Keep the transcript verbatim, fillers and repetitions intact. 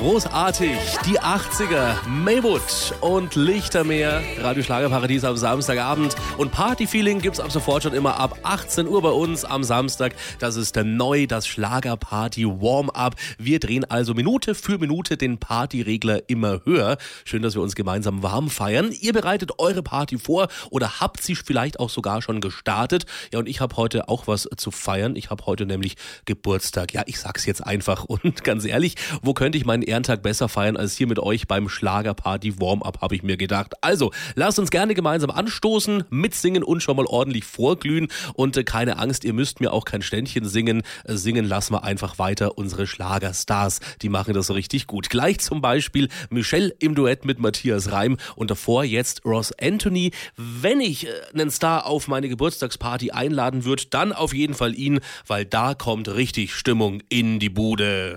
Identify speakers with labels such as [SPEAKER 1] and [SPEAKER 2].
[SPEAKER 1] Großartig, die achtziger, Maywood und Lichtermeer, Radio Schlagerparadies am Samstagabend. Und Partyfeeling gibt's ab sofort schon immer ab achtzehn Uhr bei uns am Samstag. Das ist dann neu, das Schlagerparty Warm-Up. Wir drehen also Minute für Minute den Partyregler immer höher. Schön, dass wir uns gemeinsam warm feiern. Ihr bereitet eure Party vor oder habt sie vielleicht auch sogar schon gestartet. Ja, und ich habe heute auch was zu feiern. Ich habe heute nämlich Geburtstag. Ja, ich sag's jetzt einfach und ganz ehrlich, wo könnte ich meinen Ehrentag besser feiern als hier mit euch beim Schlagerparty Warm-Up, habe ich mir gedacht. Also, lasst uns gerne gemeinsam anstoßen, mitsingen und schon mal ordentlich vorglühen. Und äh, keine Angst, ihr müsst mir auch kein Ständchen singen. Äh, singen lassen wir einfach weiter unsere Schlagerstars. Die machen das so richtig gut. Gleich zum Beispiel Michelle im Duett mit Matthias Reim und davor jetzt Ross Anthony. Wenn ich äh, einen Star auf meine Geburtstagsparty einladen würde, dann auf jeden Fall ihn, weil da kommt richtig Stimmung in die Bude.